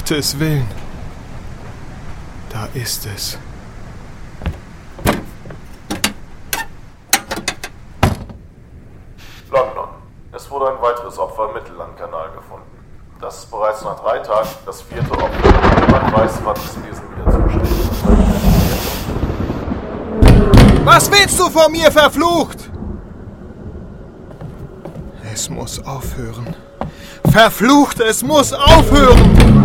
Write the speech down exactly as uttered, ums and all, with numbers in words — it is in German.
Gottes Willen. Da ist es. London. Es wurde ein weiteres Opfer im Mittellandkanal gefunden. Das ist bereits nach drei Tagen das vierte Opfer. Niemand weiß, wann es diesen wieder zusteht. Was willst du von mir, verflucht? Es muss aufhören. Verflucht, es muss aufhören!